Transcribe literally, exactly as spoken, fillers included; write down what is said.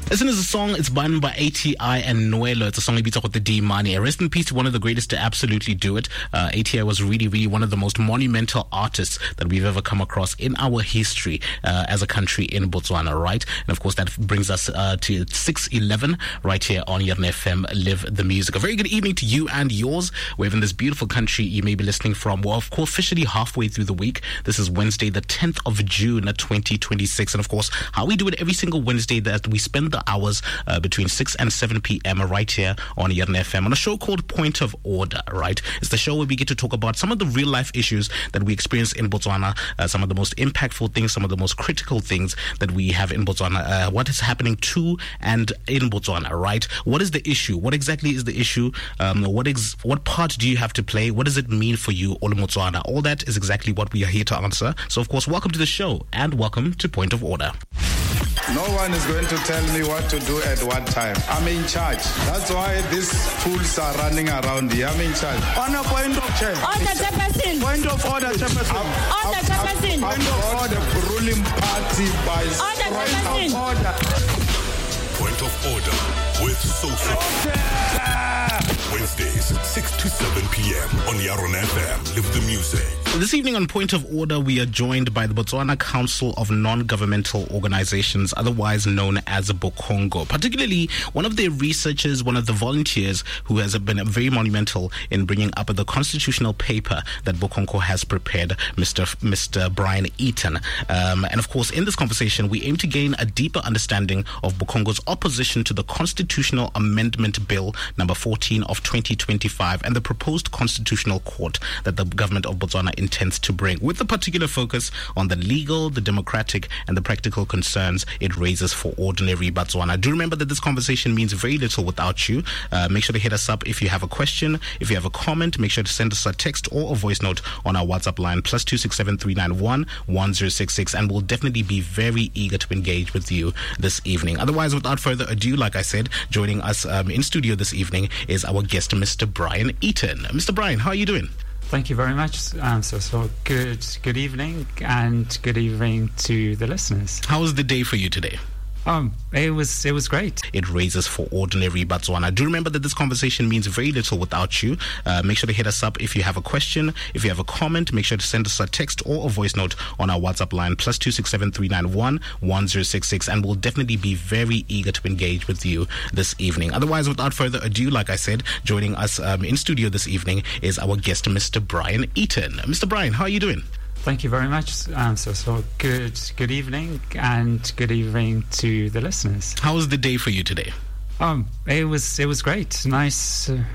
As soon as the song, it's done by A T I and Noelo. It's a song about the D Money. Rest in peace to one of the greatest to absolutely do it. Uh, A T I was really, really one of the most monumental artists that we've ever come across in our history uh, as a country in Botswana, right? And of course, that brings us uh, to six eleven right here on Yarn F M, Live the Music. A very good evening to you and yours, wherever in this beautiful country you may be listening from. Well, of course, officially halfway through the week. This is Wednesday, the tenth of June, twenty twenty-six. And of course, how we do it every single Wednesday, that we spend the hours uh, between six and seven p.m. right here on Yarn F M on a show called Point of Order, right? It's the show where we get to talk about some of the real life issues that we experience in Botswana, uh, some of the most impactful things, some of the most critical things that we have in Botswana, uh, what is happening to and in Botswana, right? What is the issue? What exactly is the issue? Um, what ex- what part do you have to play? What does it mean for you, all in Botswana? All that is exactly what we are here to answer. So, of course, welcome to the show and welcome to Point of Order. No one is going to tell me what to do at what time. I'm in charge. That's why these fools are running around here. I'm in charge. On a point of chair. Order, Chairperson. Point of order, Chairperson. Order, Chairperson. Point of order, ruling party by Order, Chairperson. order. Point of Order with Sosa. Wednesdays, six to seven p.m. on Yarn F M. Live the Music. This evening on Point of Order, we are joined by the Botswana Council of Non-Governmental Organizations, otherwise known as Bokongo, particularly one of their researchers, one of the volunteers who has been very monumental in bringing up the constitutional paper that Bokongo has prepared, Mister F- Mister Brian Eaton. Um, and of course, in this conversation, we aim to gain a deeper understanding of Bokongo's opposition to the Constitutional Amendment Bill number fourteen of twenty twenty-five and the proposed constitutional court that the government of Botswana intends to bring, with a particular focus on the legal, the democratic, and the practical concerns it raises for ordinary Botswana. Do remember that this conversation means very little without you. Uh, make sure to hit us up if you have a question, if you have a comment. Make sure to send us a text or a voice note on our WhatsApp line, plus two six seven three nine one one zero six six, and we'll definitely be very eager to engage with you this evening. Otherwise, without further ado, like I said, joining us um, in studio this evening is our guest, Mister Brian Eaton. Mister Brian, how are you doing? Thank you very much. Um, so, so good, good evening, and good evening to the listeners. How was the day for you today? Um, it was it was great. It raises for ordinary Botswana. Do remember that this conversation means very little without you. Uh, make sure to hit us up if you have a question, if you have a comment. Make sure to send us a text or a voice note on our WhatsApp line, plus two six seven three nine one one zero six six, and we'll definitely be very eager to engage with you this evening. Otherwise, without further ado, like I said, joining us um, in studio this evening is our guest, Mister Brian Eaton. Mister Brian, how are you doing? Thank you very much. Um, so, so good, good evening, and good evening to the listeners. How was the day for you today? Um, it was it was great. Nice. Uh,